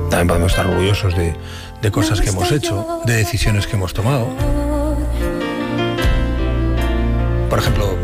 También podemos estar orgullosos de cosas que hemos hecho, de decisiones que hemos tomado. Por ejemplo,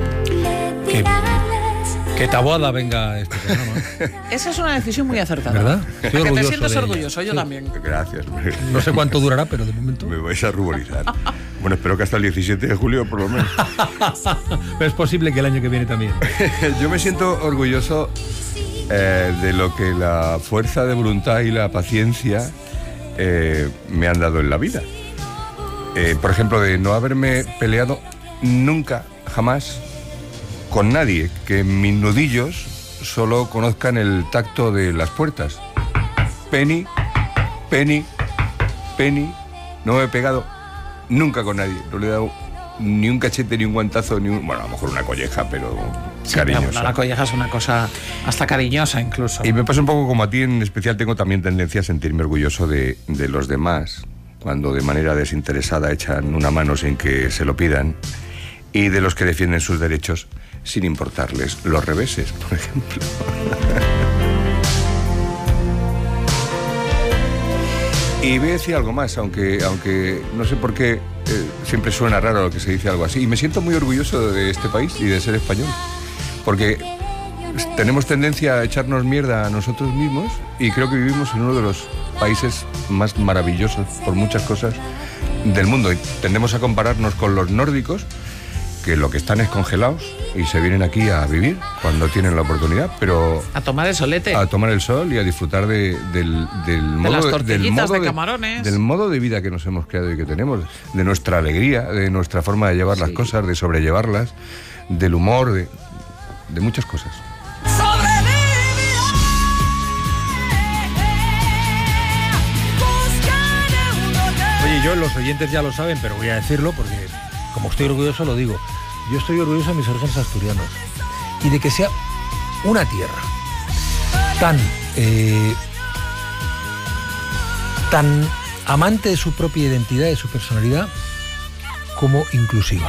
que Taboada venga a este programa. Esa es una decisión muy acertada. ¿Verdad? Estoy ¿A que te orgulloso sientes de ella. orgulloso? Yo Sí. también. Gracias. No sé cuánto durará, pero de momento... Me vais a ruborizar. Bueno, espero que hasta el 17 de julio, por lo menos. Pero es posible que el año que viene también. Yo me siento orgulloso de lo que la fuerza de voluntad y la paciencia me han dado en la vida. Por ejemplo, de no haberme peleado nunca, jamás, con nadie, que mis nudillos solo conozcan el tacto de las puertas. Penny, Penny, Penny, no me he pegado nunca con nadie, no le he dado ni un cachete, ni un guantazo, ni un... Bueno, a lo mejor una colleja, pero Sí, cariñosa. bueno, la colleja es una cosa hasta cariñosa incluso. Y me pasa un poco como a ti, en especial tengo también tendencia a sentirme orgulloso de los demás, cuando de manera desinteresada echan una mano sin que se lo pidan, y de los que defienden sus derechos sin importarles los reveses, por ejemplo. Y voy a decir algo más, aunque no sé por qué siempre suena raro lo que se dice algo así. Y me siento muy orgulloso de este país y de ser español. Porque tenemos tendencia a echarnos mierda a nosotros mismos y creo que vivimos en uno de los países más maravillosos por muchas cosas del mundo. Y tendemos a compararnos con los nórdicos, que lo que están es congelados y se vienen aquí a vivir cuando tienen la oportunidad, pero A tomar el solete. a tomar el sol y a disfrutar del modo, las tortillitas modo de camarones. del modo de vida que nos hemos creado y que tenemos, de nuestra alegría, de nuestra forma de llevar las cosas, de sobrellevarlas, del humor, de muchas cosas. Oye, yo, los oyentes ya lo saben, pero voy a decirlo porque, como estoy orgulloso, lo digo. Yo estoy orgulloso de mis orígenes asturianos y de que sea una tierra tan amante de su propia identidad y de su personalidad como inclusiva.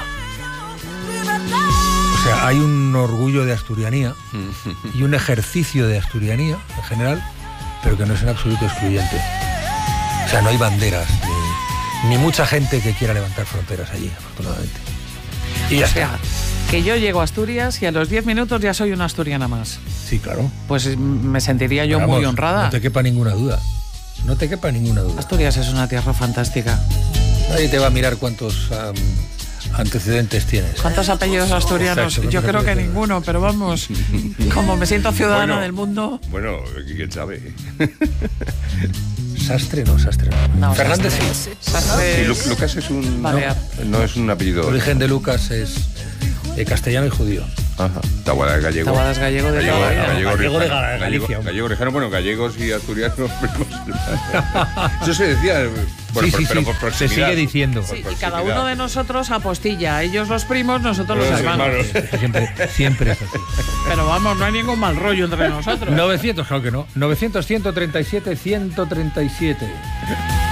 O sea, hay un orgullo de asturianía y un ejercicio de asturianía en general, pero que no es en absoluto excluyente. O sea, no hay banderas ni mucha gente que quiera levantar fronteras allí, afortunadamente. Y ya O sea, está. que yo llego a Asturias y a los 10 minutos ya soy una asturiana más. Sí, claro. Pues me sentiría yo Vamos, muy honrada. No te quepa ninguna duda. No te quepa ninguna duda. Asturias es una tierra fantástica. Nadie te va a mirar cuántos antecedentes tienes. ¿Cuántos apellidos asturianos? Exacto, Yo creo que apellidos. ninguno, pero vamos, como me siento ciudadana del mundo. Bueno, quién sabe. Sastre no. No, Fernández sí. Sastre Y es Lucas es un... balear. No es un apellido... El origen de Lucas es castellano y judío. Ajá. Taboada es gallego. Taboada es gallego de toda la vida. Gallego de riojano. Galicia. Gallego riojano, bueno, gallegos y asturianos. Eso se decía. Bueno, Sí, pero sí. por Se proximidad. sigue diciendo. Sí, Por y cada proximidad. uno de nosotros apostilla. Ellos los primos, nosotros los Los hermanos. hermanos. Siempre es así. Pero vamos, no hay ningún mal rollo entre nosotros. 900, claro que no. 900, 137, 137.